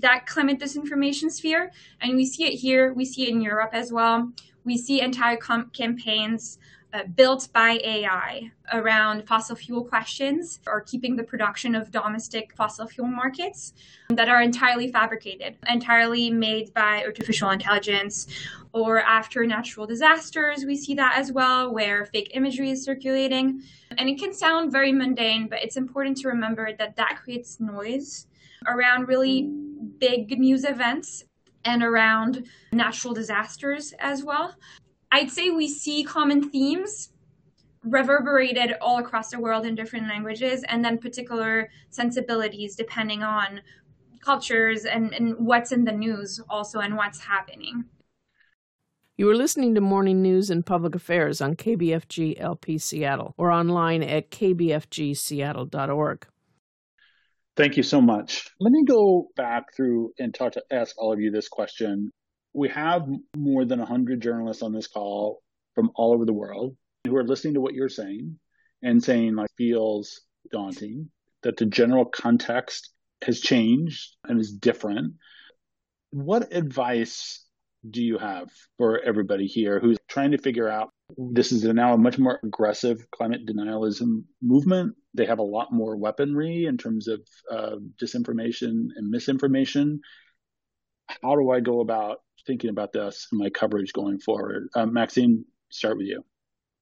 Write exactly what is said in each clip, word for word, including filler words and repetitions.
that climate disinformation sphere. And we see it here, we see it in Europe as well. We see entire com- campaigns uh, built by A I around fossil fuel questions or keeping the production of domestic fossil fuel markets that are entirely fabricated, entirely made by artificial intelligence. Or after natural disasters, we see that as well, where fake imagery is circulating. And it can sound very mundane, but it's important to remember that that creates noise around really big news events and around natural disasters as well. I'd say we see common themes reverberated all across the world in different languages, and then particular sensibilities depending on cultures and, and what's in the news also and what's happening. You are listening to Morning News and Public Affairs on K B F G L P Seattle or online at k b f g seattle dot org. Thank you so much. Let me go back through and talk to ask all of you this question. We have more than one hundred journalists on this call from all over the world who are listening to what you're saying and saying like feels daunting, that the general context has changed and is different. What advice do you have for everybody here who's trying to figure out this is now a much more aggressive climate denialism movement? They have a lot more weaponry in terms of uh, disinformation and misinformation. How do I go about thinking about this in my coverage going forward? Um, Maxine, start with you.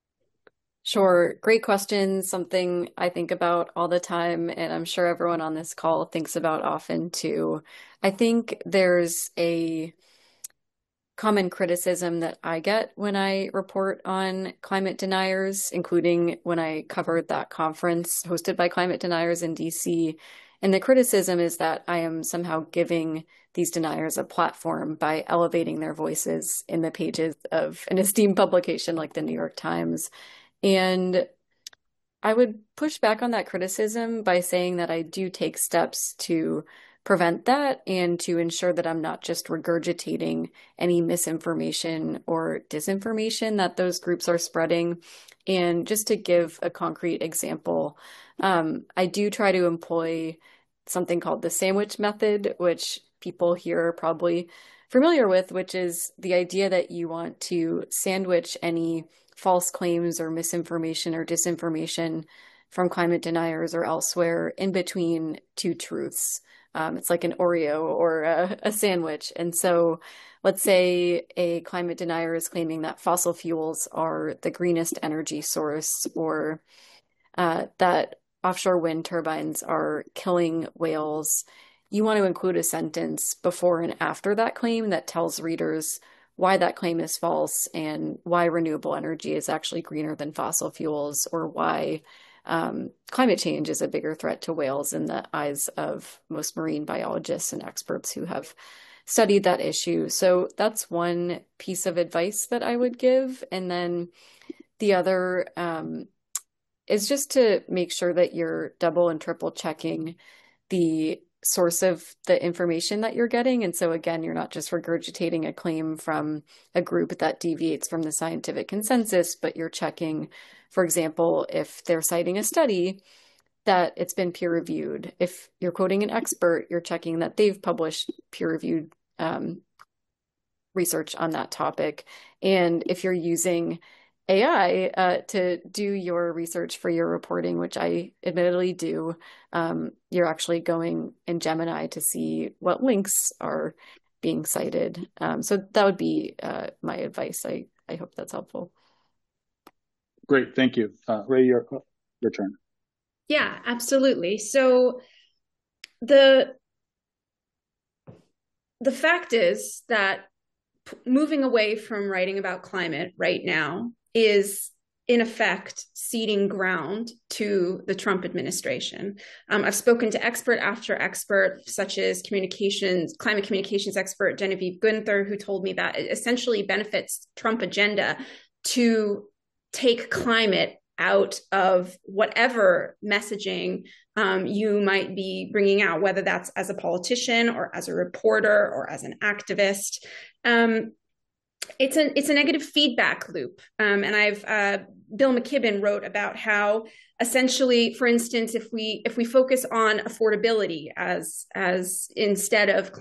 Sure. Great question. Something I think about all the time, and I'm sure everyone on this call thinks about often too. I think there's a common criticism that I get when I report on climate deniers, including when I covered that conference hosted by climate deniers in D C. And the criticism is that I am somehow giving these deniers a platform by elevating their voices in the pages of an esteemed publication like the New York Times. And I would push back on that criticism by saying that I do take steps to prevent that and to ensure that I'm not just regurgitating any misinformation or disinformation that those groups are spreading. And just to give a concrete example, um, I do try to employ something called the sandwich method, which people here are probably familiar with, which is the idea that you want to sandwich any false claims or misinformation or disinformation from climate deniers or elsewhere in between two truths. Um, it's like an Oreo or a, a sandwich. And so let's say a climate denier is claiming that fossil fuels are the greenest energy source, or uh, that offshore wind turbines are killing whales. You want to include a sentence before and after that claim that tells readers why that claim is false and why renewable energy is actually greener than fossil fuels, or why um, climate change is a bigger threat to whales in the eyes of most marine biologists and experts who have studied that issue. So that's one piece of advice that I would give. And then the other um, is just to make sure that you're double and triple checking the source of the information that you're getting. And so again, you're not just regurgitating a claim from a group that deviates from the scientific consensus, but you're checking, for example, if they're citing a study, that it's been peer reviewed. If you're quoting an expert, you're checking that they've published peer reviewed um, research on that topic. And if you're using A I uh, to do your research for your reporting, which I admittedly do, um, you're actually going in Gemini to see what links are being cited. Um, so that would be uh, my advice. I, I hope that's helpful. Great, thank you. Uh, Ray, your, your turn. Yeah, absolutely. So the the fact is that p- moving away from writing about climate right now is, in effect, ceding ground to the Trump administration. Um, I've spoken to expert after expert, such as communications, climate communications expert Genevieve Gunther, who told me that it essentially benefits Trump agenda to take climate out of whatever messaging um, you might be bringing out, whether that's as a politician or as a reporter or as an activist. Um, It's a it's a negative feedback loop, um, and I've uh, Bill McKibben wrote about how essentially, for instance, if we if we focus on affordability as as instead of